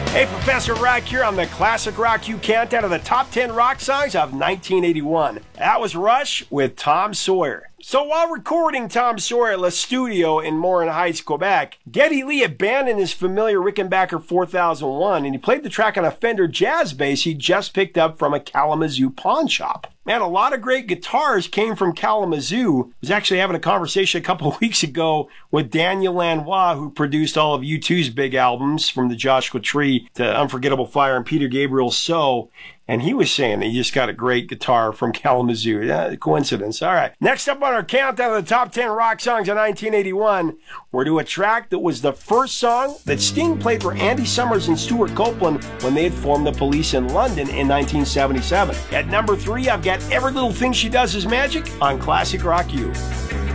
Hey, Professor Rock here on the Classic Rock You Countdown of the top 10 rock songs of 1981. That was Rush with Tom Sawyer. So while recording Tom Sawyer at Le Studio in Morin Heights, Quebec, Geddy Lee abandoned his familiar Rickenbacker 4001 and he played the track on a Fender jazz bass he just picked up from a Kalamazoo pawn shop. Man, a lot of great guitars came from Kalamazoo. I was actually having a conversation a couple of weeks ago with Daniel Lanois, who produced all of U2's big albums, from the Joshua Tree to Unforgettable Fire and Peter Gabriel's So. And he was saying that he just got a great guitar from Kalamazoo. Yeah, coincidence. All right. Next up on our countdown of the top 10 rock songs of 1981, we're to a track that was the first song that Sting played for Andy Summers and Stuart Copeland when they had formed the Police in London in 1977. At number 3, I've got Every Little Thing She Does Is Magic on Classic Rock U.